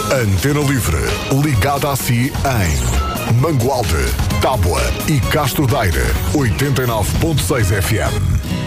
Antena Livre, ligada a si em Mangualde, Tábua e Castro Daire, 89.6 FM.